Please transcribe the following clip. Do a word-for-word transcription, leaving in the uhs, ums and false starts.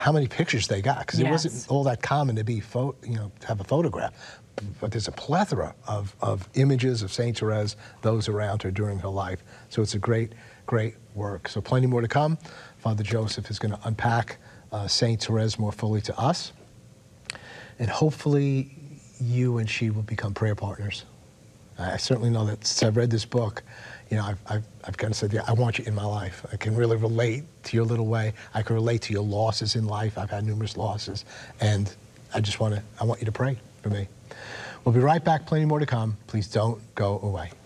how many pictures they got, because yes. it wasn't all that common to be, pho you know, to have a photograph. But there's a plethora of, of images of Saint Therese, those around her during her life. So it's a great, great work. So plenty more to come. Father Joseph is going to unpack uh, Saint Therese more fully to us. And hopefully you and she will become prayer partners. I certainly know that since I've read this book, you know, I've, I've, I've kind of said, yeah, I want you in my life. I can really relate to your little way. I can relate to your losses in life. I've had numerous losses. And I just want to, I want you to pray for me. We'll be right back. Plenty more to come. Please don't go away.